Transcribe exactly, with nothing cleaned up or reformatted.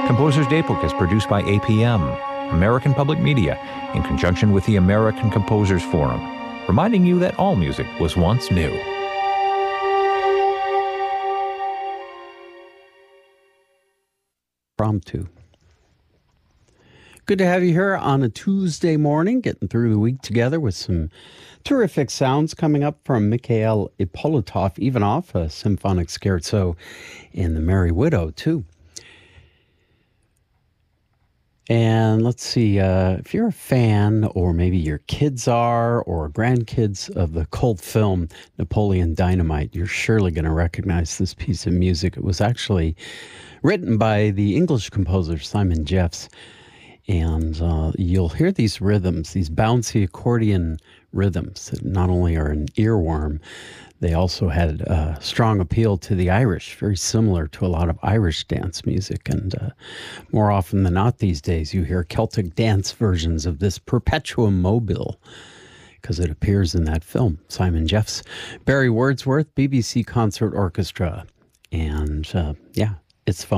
Composer's Daybook is produced by A P M, American Public Media, in conjunction with the American Composers Forum, reminding you that all music was once new. Promptu. Good to have you here on a Tuesday morning, getting through the week together with some terrific sounds coming up from Mikhail Ippolitov Ivanov, a symphonic scherzo in The Merry Widow, too. And let's see, uh, if you're a fan, or maybe your kids are, or grandkids of the cult film Napoleon Dynamite, you're surely going to recognize this piece of music. It was actually written by the English composer Simon Jeffs. And uh, you'll hear these rhythms, these bouncy accordion rhythms that not only are an earworm, they also had a strong appeal to the Irish, very similar to a lot of Irish dance music. And uh, more often than not these days, you hear Celtic dance versions of this Perpetuum mobile, because it appears in that film. Simon Jeffs, Barry Wordsworth, B B C Concert Orchestra. And uh, yeah, it's fun.